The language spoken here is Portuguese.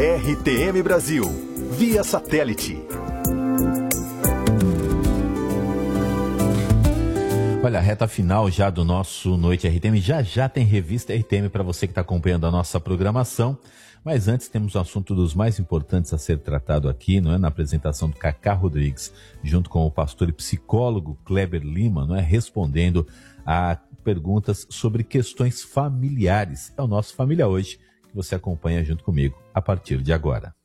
RTM Brasil, via satélite. Olha, a reta final já do nosso Noite RTM, já tem revista RTM para você que está acompanhando a nossa programação. Mas antes temos um assunto dos mais importantes a ser tratado aqui, não é? Na apresentação do Cacá Rodrigues, junto com o pastor e psicólogo Kleber Lima, não é? Respondendo a perguntas sobre questões familiares. É o nosso Família Hoje, que você acompanha junto comigo a partir de agora.